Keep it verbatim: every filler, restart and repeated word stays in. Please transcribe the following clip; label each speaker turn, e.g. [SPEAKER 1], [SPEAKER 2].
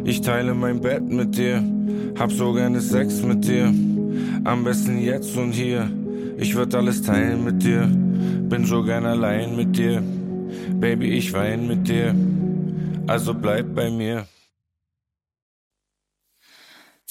[SPEAKER 1] Ich teile mein Bett mit dir, hab so gerne Sex mit dir. Am besten jetzt und hier, ich würd alles teilen mit dir. Bin so gern allein mit dir, Baby, ich wein mit dir, also bleib bei mir.